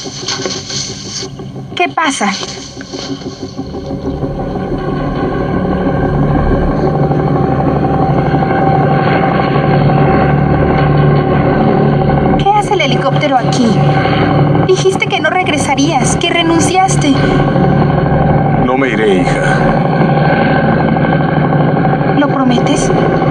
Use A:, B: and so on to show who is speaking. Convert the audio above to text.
A: ¿Qué pasa? ¿Qué hace el helicóptero aquí? Dijiste que no regresarías, que renunciaste.
B: No me iré, hija.
A: ¿Lo prometes?